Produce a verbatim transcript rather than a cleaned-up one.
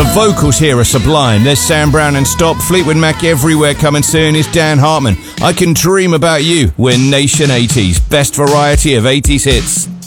The vocals here are sublime. There's Sam Brown and Stop, Fleetwood Mac everywhere. Coming soon is Dan Hartman. I Can Dream About You. We're Nation eighties. Best variety of eighties hits.